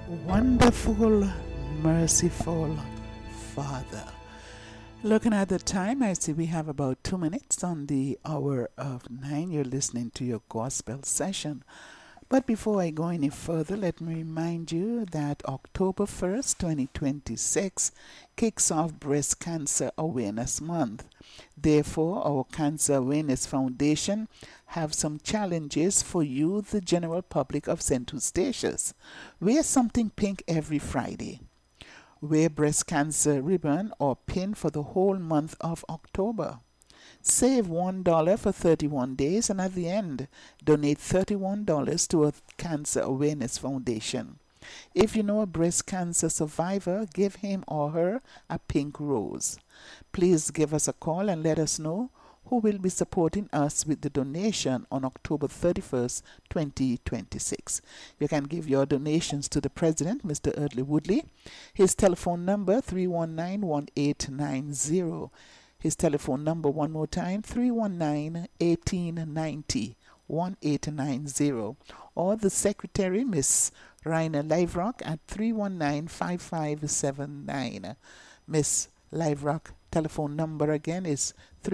Wonderful, merciful Father. Looking at the time, I see we have about 2 minutes on the hour of 9. You're listening to your gospel session. But before I go any further, let me remind you that October 1st, 2026 kicks off Breast Cancer Awareness Month. Therefore, our Cancer Awareness Foundation have some challenges for you, the general public of St. Eustatius. Wear something pink every Friday. Wear breast cancer ribbon or pin for the whole month of October. Save $1 for 31 days and at the end, donate $31 to a Cancer Awareness Foundation. If you know a breast cancer survivor, give him or her a pink rose. Please give us a call and let us know who will be supporting us with the donation on October 31st, 2026. You can give your donations to the President, Mr. Eardley Woodley. His telephone number, 319-1890. His telephone number, one more time, 319-1890, 1890. Or the Secretary, Miss Raina Liverock, at 319-5579. Miss Liverock telephone number again is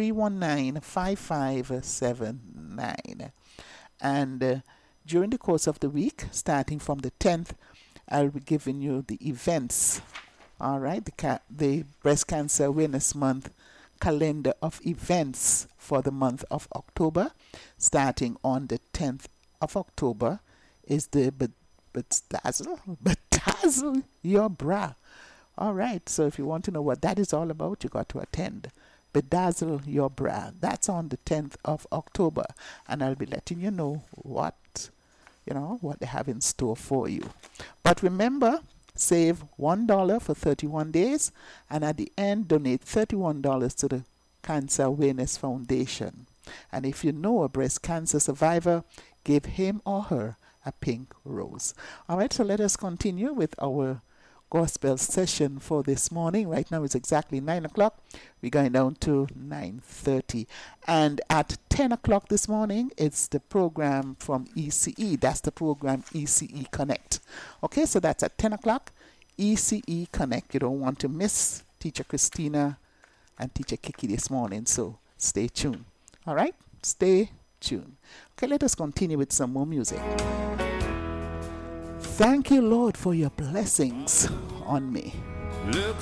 319-5579. And during the course of the week, starting from the 10th, I'll be giving you the events. All right, the Breast Cancer Awareness Month calendar of events for the month of October. Starting on the 10th of October is the Bedazzle Your Bra. All right, so if you want to know what that is all about, you got to attend. Bedazzle Your Bra. That's on the 10th of October, and I'll be letting you know what they have in store for you. But remember, save $1 for 31 days, and at the end, donate $31 to the Cancer Awareness Foundation. And if you know a breast cancer survivor, give him or her a pink rose. All right, so let us continue with our gospel session for this morning. Right now it's exactly 9 o'clock. We're going down to 9:30. And at 10 o'clock this morning, it's the program from ECE. That's the program ECE Connect. Okay, so that's at 10 o'clock, ECE Connect. You don't want to miss Teacher Christina and Teacher Kiki this morning, so stay tuned. All right, stay tuned. Okay, let us continue with some more music. Thank you, Lord, for your blessings on me. Look